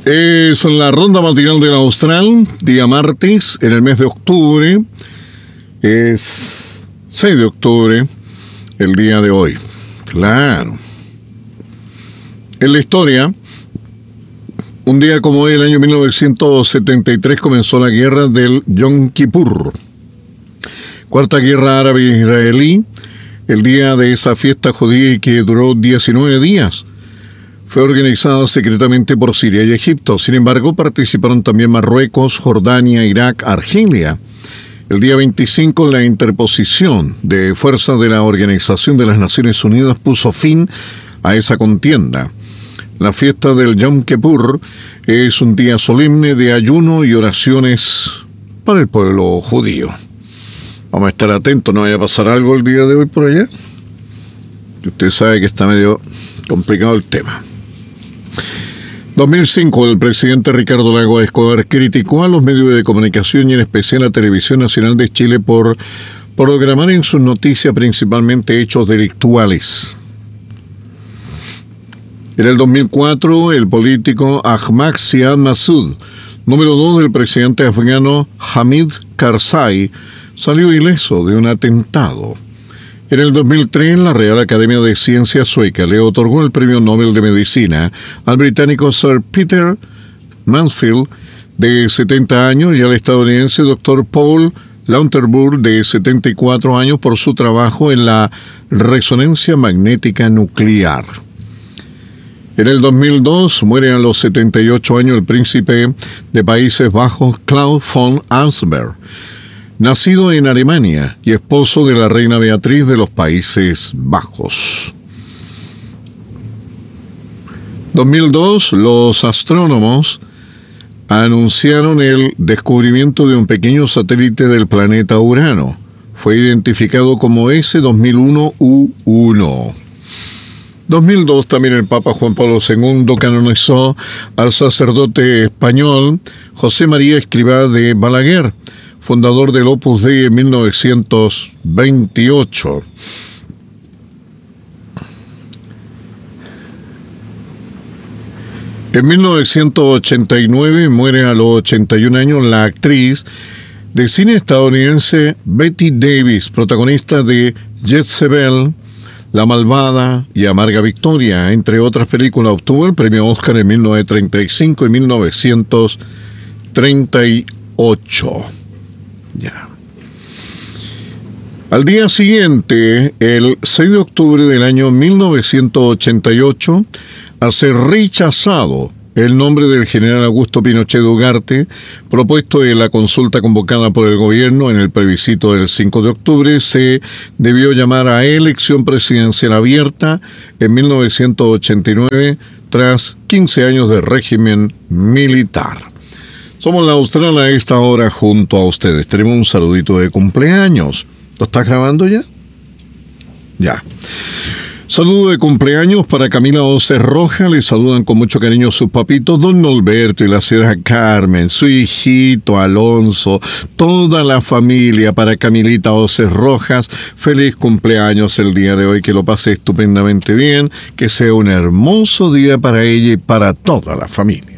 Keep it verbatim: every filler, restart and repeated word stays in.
Es la ronda matinal del Austral, día martes, en el mes de octubre. Es seis de octubre, el día de hoy. Claro. En la historia, un día como hoy, el año mil novecientos setenta y tres, comenzó la guerra del Yom Kippur. Cuarta guerra árabe-israelí, el día de esa fiesta judía que duró diecinueve días. Fue organizada secretamente por Siria y Egipto. Sin embargo, participaron también Marruecos, Jordania, Irak, Argelia. El día veinticinco, la interposición de fuerzas de la Organización de las Naciones Unidas puso fin a esa contienda. La fiesta del Yom Kippur es un día solemne de ayuno y oraciones para el pueblo judío. Vamos a estar atentos, no vaya a pasar algo el día de hoy por allá. Usted sabe que está medio complicado el tema. dos mil cinco, el presidente Ricardo Lagos Escobar criticó a los medios de comunicación y en especial a Televisión Nacional de Chile por programar en sus noticias principalmente hechos delictuales. En el dos mil cuatro, el político Ahmad Ziad Massoud, número dos del presidente afgano Hamid Karzai, salió ileso de un atentado. En el dos mil tres, la Real Academia de Ciencias sueca le otorgó el Premio Nobel de Medicina al británico Sir Peter Mansfield, de setenta años, y al estadounidense doctor Paul Lauterbur, de setenta y cuatro años, por su trabajo en la resonancia magnética nuclear. En el dos mil dos, muere a los setenta y ocho años el príncipe de Países Bajos Claude von Ansberg, nacido en Alemania y esposo de la reina Beatriz de los Países Bajos. dos mil dos, los astrónomos anunciaron el descubrimiento de un pequeño satélite del planeta Urano. Fue identificado como S dos mil uno U uno. dos mil dos, también el Papa Juan Pablo segundo canonizó al sacerdote español José María Escrivá de Balaguer, fundador del Opus Dei en mil novecientos veintiocho. En mil novecientos ochenta y nueve muere a los ochenta y un años la actriz de cine estadounidense Bette Davis, protagonista de Jezebel, La Malvada y Amarga Victoria, entre otras películas. Obtuvo el premio Oscar en mil novecientos treinta y cinco y mil novecientos treinta y ocho. Ya. Al día siguiente, el seis de octubre del año mil novecientos ochenta y ocho, al ser rechazado el nombre del general Augusto Pinochet Ugarte, propuesto en la consulta convocada por el gobierno en el plebiscito del cinco de octubre, se debió llamar a elección presidencial abierta en mil novecientos ochenta y nueve, tras quince años de régimen militar. Somos la Austral a esta hora junto a ustedes. Tenemos un saludito de cumpleaños. ¿Lo estás grabando ya? Ya. Saludo de cumpleaños para Camila Oces Rojas. Le saludan con mucho cariño sus papitos, don Norberto y la señora Carmen, su hijito Alonso, toda la familia. Para Camilita Oces Rojas, feliz cumpleaños el día de hoy, que lo pase estupendamente bien, que sea un hermoso día para ella y para toda la familia.